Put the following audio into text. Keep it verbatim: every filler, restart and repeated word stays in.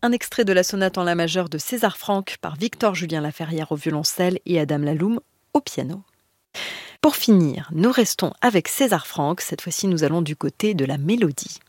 un extrait de la sonate en la majeure de César Franck par Victor-Julien Laferrière au violoncelle et Adam Laloum au piano. Pour finir, nous restons avec César Franck. Cette fois-ci, nous allons du côté de la mélodie.